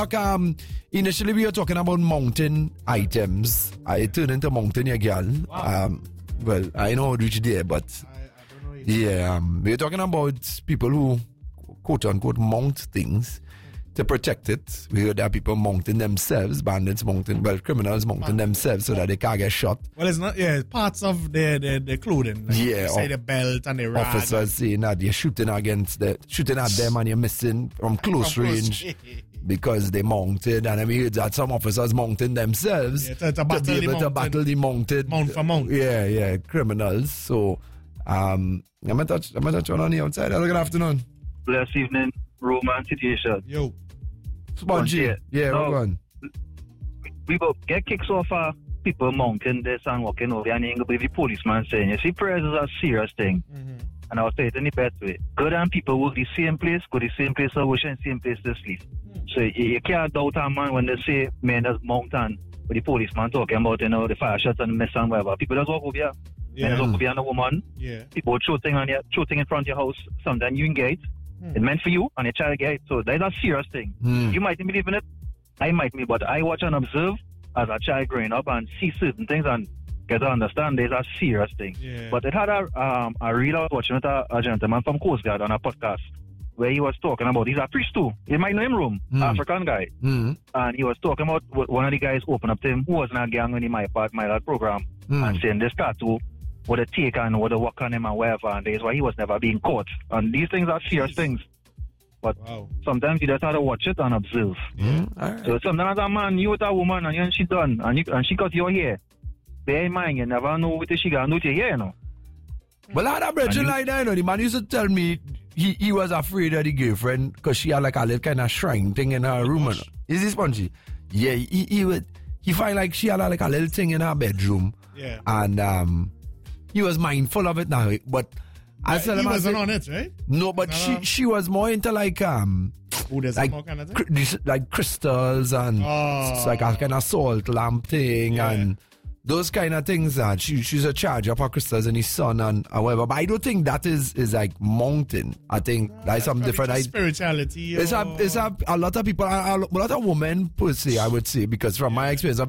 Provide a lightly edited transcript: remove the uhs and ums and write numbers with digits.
Initially we were talking about mountain items. I turned into mountain, yeah, girl. Wow. Well, I know how to reach there, but I don't know if we're talking about people who quote unquote mount things to protect it. We heard that people mounting themselves, bandits mounting, criminals mounting themselves so that they can't get shot. Well, it's not, it's parts of their clothing. Like say the belt and the rag. Officers saying that you're shooting at them and you're missing from close range because they mounted. And we heard that some officers mounting themselves to be able to battle the mounted. Mount for mount. Yeah, criminals. So, I'm going to touch on the outside. Hello, good afternoon. Blessed evening, Roman situation. Yo. Spongy. Yeah, we're going. We go get kicks off people mounting this and walking over and you go the policeman saying, you see, prayers is a serious thing. Mm-hmm. And I was saying it in the best way. Good and people work the same place, go the same place to worship and same place to sleep. So you can't doubt a man when they say men as mountain with the policeman talking about, the fire shots and mess and whatever. People just walk over here. Yeah. Men just walk over here and a woman. Yeah. People throw thing in front of your house. Sometimes you engage. It's meant for you and your child get it. So that's a serious thing. You might believe in it. I might be, but I watch and observe as a child growing up and see certain things and get to understand there's a serious thing. Yeah. But it had a reel I was watching with a gentleman from Coast Guard on a podcast where he was talking about, he's a priest too. You might know him, African guy. And he was talking about one of the guys opened up to him who was in a gang in my lad program and saying this tattoo would have taken, would have worked on him and whatever, and that's why he was never being caught. And these things are serious things. But sometimes you just have to watch it and observe. Right. So sometimes as a man, you with a woman and she done, and she cut your hair. Bear in mind, you never know what she gonna do to your hair, Well, I had a bridge like that, the man used to tell me he was afraid of the girlfriend because she had like a little kind of shrine thing in her room. Is this Spongy? Yeah, he find like she had like a little thing in her bedroom. Yeah. And he was mindful of it now, but I said he wasn't on it, right? No, but she was more into like like more kind of thing? like crystals and it's like a kind of salt lamp thing and those kind of things. And she's a charge of her crystals in his son and whatever. But I don't think that is like mountain. I think that's some different spirituality. It's a lot of people, a lot of women per se, I would say, because from my experience of